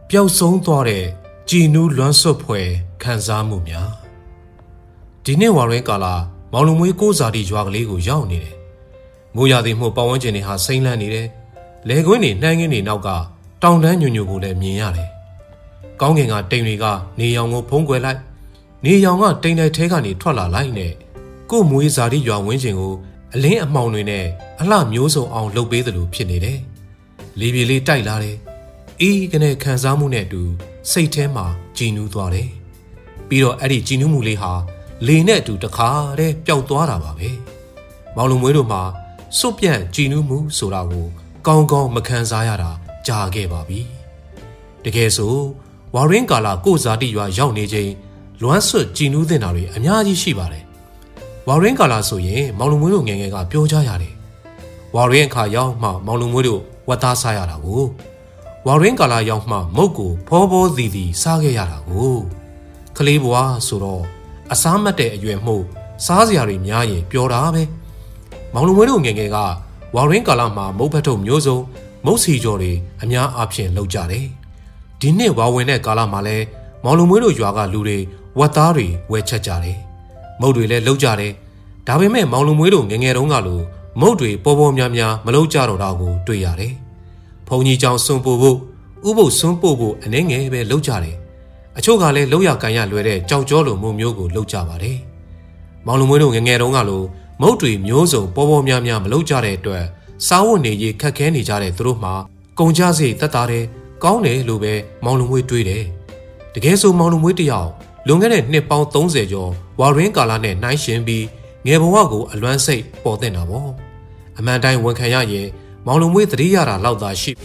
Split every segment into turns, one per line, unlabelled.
ပျောက်ဆုံးသွားတဲ့ကြည်နူးလွမ်းဆွတ်ဖွယ်ခံစားမှုများဒီနေ့ဝါရင်းကာလာမောင်လူမွေးကိုးစာတီရွာကလေးကိုရောက်နေတယ်မိုးရာသီမှုပတ်ဝန်းကျင်တွေဟာစိမ့်လန်းနေတယ်လေကွင်းတွေနှမ်းကင်းတွေနောက်ကတောင်တန်းညွညွကိုလည်းမြင်ရတယ်ကောင်းကင်ကတိမ်တွေကနေရောင်ကိုဖုံးကွယ်လိုက်နေရောင်ကတိမ်တိုက်ထဲကနေထွက်လာလိုက်နဲ့ကို့မွေးဇာတိရွာဝန်းကျင်ကိုအလင်းအမှောင်တွေနဲ့အလှမျိုးစုံအောင်လှုပ်ပေးသလိုဖြစ်နေတယ်လေပြေလေးတိုက်လာတယ်အေးကနေခံစားမှုနဲ့အတူစိတ်ထဲမှာကြည်နူးသွားတယ်ပြီးတော့အဲ့ဒီကြည်နူးမှုလေးဟာလေနဲ့အတူတခါတည်းပျောက်သွားတာပါပဲမောင်လူမွေးတို့မှာစွတ်ပြန့်ကြည်နူးမှုဆိုတာကိုကောင်းကောင်းမခံစားရတာကြာခဲ့ပါပြီတကယ်ဆိုဝါရင်းကာလာကိုဇာတိရွာရောက်နေချိန်လွမ်းဆွတ်ကြည်နူးတင်တာတွေအများကြီးရှိပါတယ်ဝါရင်းကာလာဆိုရင်မောင်လူမွေးတို့ငယ်ငယ်ကပြောကြရတယ်ဝါရင်းအခါရောက်မှမောင်လူမွေးတို့ဝတ်သားစားရတာကိုဝါရင်းကာလာရောက်မှမုတ်ကိုဖောဖောသီသီစားခဲ့ရတာကိုကလေးဘွားဆိုတော့အစားမတ်တဲ့အရွယ်မှုစားစရာတွေများရင်ပြောတာပဲမောင်လူမွေးတို့ငယ်ငယ်ကဝါရင်းကာလာမှာမုတ်ဖက်ထုတ်မျိုးစုံမုတ်စီကြော်တွေအများအားဖြင့်လုပ်ကြတယ်ဒီနှစ်ဝါဝင်တဲ့ကာလမှာလဲမောင်လူမွေးတို့ရွာကလူတွေဝတ်သားတွေဝယ်ချက်ကြတယ်မုတ်တွေလည်းလုပ်ကြတယ်ဒါပေမဲ့မောင်လူမွေးတို့ငယ်ငယ်တုန်းကလိုမုတ်တွေပေါ်ပေါ်များများမလုပ်ကြတော့တာကိုတွေ့ရတယ်ဘုံကြီးကြောင်စွန့်ပို့ဖို့ဥပုပ်စွန့်ပို့ဖို့အနှဲငယ်ပဲလုပ်ကြတယ်အချို့ကလည်းလောက်ရကန်ရလွယ်တဲ့ကြောက်ကြောလိုမှုမျိုးကိုလုပ်ကြပါတယ်မောင်လူမွေးတို့ငယ်ငယ်တုန်းကလိုမုတ်တွေမျိုးစုံပေါ်ပေါ်များများမလုပ်ကြတဲ့အတွက်စားဝတ်နေရေးခက်ခဲနေကြတဲ့သူတို့မှာကုန်ကြစိတ်တက်တာတယ်ကောင်းတယ်လို့ပဲမောင်လူမွေးတွေးတယ်တကယ်ဆိုမောင်လူမွေးတယောက်လွန်ခဲ့တဲ့နှစ်ပေါင်း30ကျော်ဝါရင်းကာလနဲ့နှိုင်းယှဉ်ပြီးငယ်ဘဝကိုအလွမ်းစိတ်ပေါ်တဲ့တာပေါ့အမှန်တိုင်းဝန်ခံရရင်မောင်လူမွေးသတိရတာလောက်သာရှိ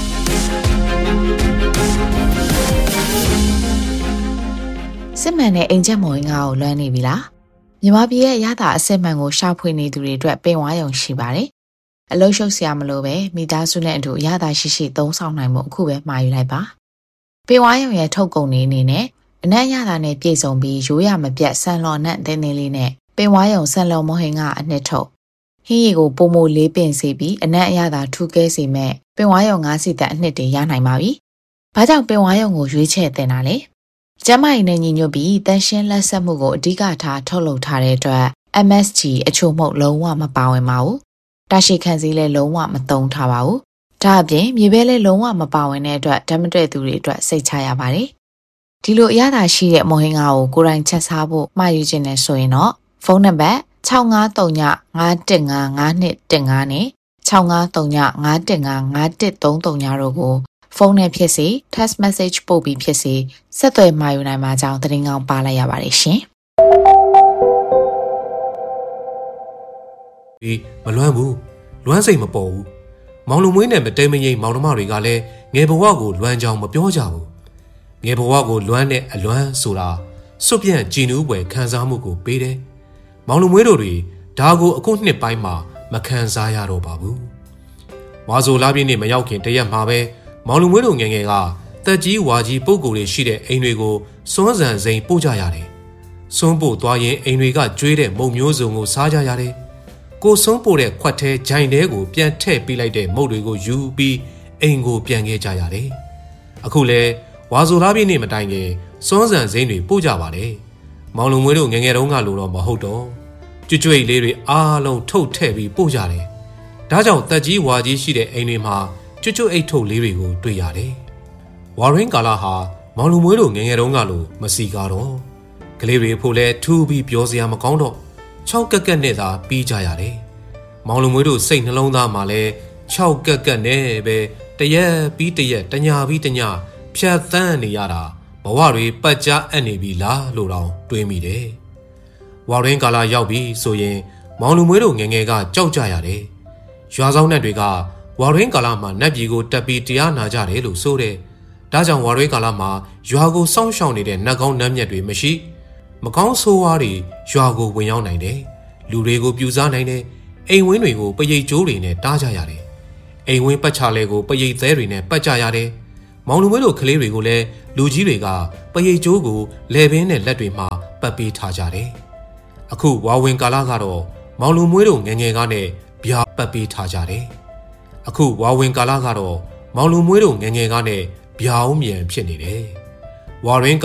စစ်မှန်တဲ့အိမ်ချက်မော်ရင်ကိုလွမ်းနေပြီလားမြန်မာပြည်ရဲ့ရတာအစစ်မှန်ကိုရှာဖွေနေသူတွေအတွက်ပင်ဝါရုံရှိပါတယ်အလုံးရှုပ်စရာမလိုပဲမိသားစုနဲ့အတူရတာရှိရှိသုံးဆောင်နိုင်မှုအခုပဲမှာယူလိုက်ပါပင်ဝါရုံရဲ့ထုတ်ကုန်နေအနေနဲ့အနက်ရတာနဲ့ပြည့်စုံပြီးရိုးရမပြတ်ဆန်လော်နဲ့တင်းတင်းလေးနဲ့ပင်ဝါရုံဆန်လော်မော်ဟင်ကအနှစ်ထုတ်ဟင်းရီကိုပုံမိုလေးပင်စေပြီးအနက်အရသာထူကဲစေမဲ့ပင်ဝါရုံငါးစီတက်အနှစ်တွေရနိုင်ပါပြီ။ဘာကြောင့်ပင်ဝါရုံကိုရွေးချယ်တင်တာလဲ။ကျမကြီးနဲ့ညီညွတ်ပြီးတန်ရှင်းလက်ဆက်မှုကိုအဓိကထားထုတ်လုပ်ထားတဲ့အတွက် MSG အချို့မှုလုံးဝမပါဝင်ပါဘူး။တာရှိခံစည်းလည်းလုံးဝမသုံးထားပါဘူး။ဒါအပြင်မြေပဲလည်းလုံးဝမပါဝင်တဲ့အတွက်ဓာတ်မတည့်သူတွေအတွက်စိတ်ချရပါတယ်။ဒီလိုအရသာရှိတဲ့မော်ဟင်ငါကိုကိုယ်တိုင်ချက်စားဖို့မှာယူခြင်းနဲ့ဆိုရင်တော့ဖုန်းနံပါတ်6539515512နဲ့6539515513တို့ကိုဖုန်းနဲ့ဖြစ်စေ text message ပို့ပြီးဖြစ်စေဆက်သွယ်မှာယူနိုင်မှာကြောင်းသတင်းကောင်းပါလိုက်ရပါတယ်ရှင်
။ဒီမလွမ်းဘူးလွမ်းစိတ်မပေါ်ဘူးမောင်လူမွေးနဲ့မတဲမရိပ်မောင်နှမတွေကလည်းငယ်ဘဝကိုလွမ်းကြောင်မပြောကြဘူးငယ်ဘဝကိုလွမ်းတဲ့အလွမ်းဆိုတာစွတ်ပြန့်ကြည်နူးပွဲခံစားမှုကိုပေးတယ်မောင်လူမွေးတို့တွေဒါကိုအခုနှစ်ပိုင်းမှာမခံစားရတော့ပါဘူးဝါဆိုလာပြည့်နေ့မရောက်ခင်တရက်မှာပဲမောင်လူမွေးတို့ငယ်ငယ်ကတက်ကြီးဝါကြီးပုံကိုယ်တွေရှိတဲ့အိမ်တွေကိုစွန်းစံစိန်ပို့ကြရတယ်စွန်းပို့သွားရင်အိမ်တွေကကျွေးတဲ့မုံမျိုးစုံကိုစားကြရတယ်ကိုစွန်းပို့တဲ့ခွက်ထဲဂျိုင်တဲကိုပြန်ထည့်ပေးလိုက်တဲ့မုတ်တွေကိုယူပြီးအိမ်ကိုပြန်ခဲ့ကြရတယ်အခုလဲဝါဆိုလာပြည့်နေ့မတိုင်ခင်စွန်းစံစိန်တွေပို့ကြပါတယ်မောင်လူမွေးတို့ငယ်ငယ်တုန်းကလိုတော့မဟုတ်တော့ကျွတ်လေးတွေအားလုံးထုတ်ထည့်ပြီးပို့ကြတယ်ဒါကြောင့်တက်ကြီးဝါကြီးရှိတဲ့အိမ်တွေမှာကျွတ်အိတ်ထုတ်လေးတွေကိုတွေ့ရတယ်ဝါရင်းကာလာဟာမောင်လူမွေးတို့ငယ်ငယ်တုန်းကလိုမစီကားတော့ကလေးတွေဖို့လဲထူးပြီးပြောစရာမကောင်းတော့6ကက်ကက်နဲ့သာပြီးကြရတယ်မောင်လူမွေးတို့စိတ်နှလုံးသားမှာလဲ6ကက်ကက်နဲ့ပဲတရက်ပြီးတရက်တညာပြီးတညာဖြတ်သန်းနေရတာဘဝတွေပတ်ကြားအပ်နေပြီလားလို့တော့တွေးမိတယ်ဝါရင်းကာလာရောက်ပြီဆိုရင်မောင်လူမွေးတို့ငယ်ငယ်ကကြောက်ကြရတယ်ရွာဆောင်နဲ့တွေကဝါရင်းကာလာမှာနတ်ပြည်ကိုတက်ပြီးတရားနာကြတယ်လို့ဆိုတယ်ဒါကြောင့်ဝါရင်းကာလာမှာရွာကိုစောင့်ရှောက်နေတဲ့နတ်ကောင်းနတ်မြတ်တွေမရှိမကောင်းဆိုးဝါးတွေရွာကိုဝင်ရောက်နိုင်တယ်လူတွေကိုပြူစားနိုင်တယ်အိမ်ဝင်းတွေကိုပရိတ်ကျိုးတွေနဲ့တားကြရတယ်အိမ်ဝင်းပတ်ချလဲကိုပရိတ်သဲတွေနဲ့ပတ်ကြရတယ်မောင်လူမွေးတို့ကလေးတွေကိုလည်းလူကြီးတွေကပရိတ်ကျိုးကိုလဲပင်းနဲ့လက်တွေမှာပတ်ပေးထားကြတယ်အခုဝါဝင်ကာလကတော့မောင်လူမွေးတို့ငယ်ငယ်ကနဲ့ဗျာပတ်ပေးထားကြတယ်အခုဝါဝင်ကာလကတော့မောင်လူမွေးတို့ငယ်ငယ်ကနဲ့ပြောင်းပြန်ဖြစ်နေတယ်ဝါရင်း